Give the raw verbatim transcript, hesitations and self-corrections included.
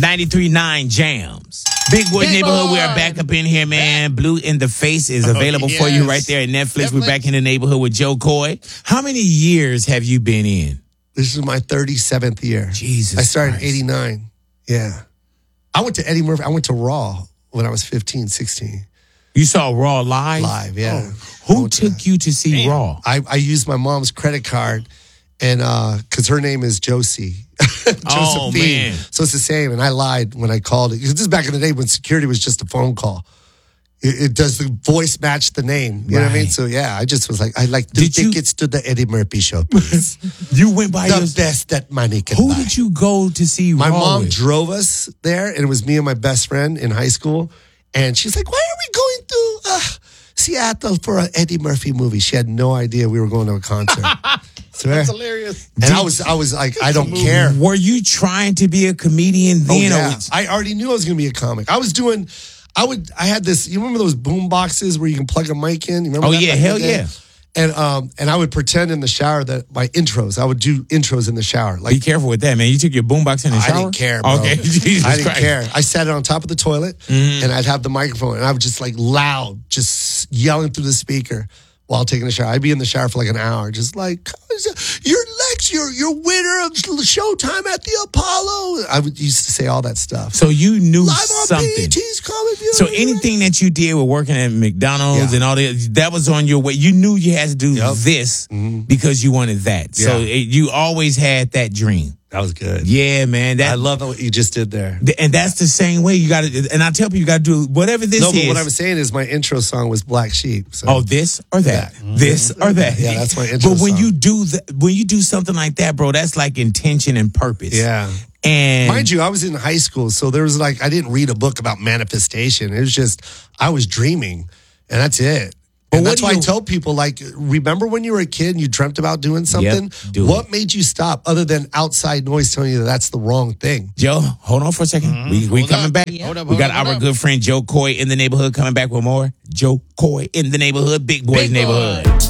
ninety-three point nine Jams. Big Boy Big Neighborhood, Boy. we are back up in here, man. Blue in the Face is available yes. for you right there at Netflix. Netflix. We're back in the neighborhood with Joe Coy. How many years have you been in? This is my thirty-seventh year. Jesus I started Christ. in eighty-nine. Yeah. I went to Eddie Murphy. I went to Raw when I was fifteen, sixteen. You saw Raw live? Live, yeah. Who took you to see Raw? I, I used my mom's credit card, and uh, because her name is Josie. Josephine. Oh, man. So it's the same. And I lied when I called it. 'Cause this is back in the day when security was just a phone call. It, it does the voice match the name. You know what I mean? Right. So yeah, I just was like, I'd like two Did you- tickets to the Eddie Murphy show, please. You went by the your... best that money can Who buy. did you go to see My Raw mom with? drove us there, and it was me and my best friend in high school. And she's like, why are we going to uh, Seattle for an Eddie Murphy movie? She had no idea we were going to a concert. Swear. That's hilarious. And I was, I was like, I don't care. Were you trying to be a comedian Oh, then? yeah. or- I already knew I was going to be a comic. I was doing, I would, I had this. You remember those boom boxes where you can plug a mic in? You remember Oh, that yeah, back in hell the day? yeah. And um, and I would pretend in the shower that my intros. I would do intros in the shower. Like Be careful with that, man. You took your boombox in the I shower? didn't care, bro. Okay, Jesus I didn't Christ. care. I sat it on top of the toilet, Mm-hmm. and I'd have the microphone, and I would just like loud, just yelling through the speaker while taking a shower. I'd be in the shower for like an hour, just like, "You're Lex, you're you're winner of Showtime at the Apollo." I would used to say all that stuff. So you knew Live on something. B E T's Comedy View. So anything that you did with working at McDonald's Yeah. and all that, that was on your way. You knew you had to do Yep. this because you wanted that. So Yeah. it, you always had that dream. That was good. Yeah, man. That I love what you just did there. and that's the same way you got to. And I tell people you got to do whatever this No, is. but what I was saying is my intro song was Black Sheep. So. Oh, this or that, this or that. Yeah, that's my intro But when song. you do that, when you do something like that, bro, that's like intention and purpose. Yeah. And Mind you, I was in high school, so there was like, I didn't read a book about manifestation. It was just, I was dreaming, and that's it. But And what that's do why you- I tell people, like, remember when you were a kid and you dreamt about doing something? do what it. made you stop other than outside noise telling you that that's the wrong thing? Joe, hold on for a 2nd We we Hold coming up. back. Hold up, we hold got up, our hold up. good friend Joe Coy in the neighborhood coming back with more. Joe Coy in the neighborhood, Big Boys Big Boy. neighborhood.